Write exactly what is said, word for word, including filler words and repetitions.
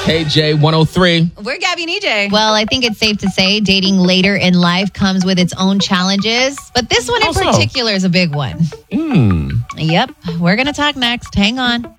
K J one oh three. We're Gabby and E J. Well, I think it's safe to say dating later in life comes with its own challenges. But this one in How so? particular is a big one. Mm. Yep. We're going to talk next. Hang on.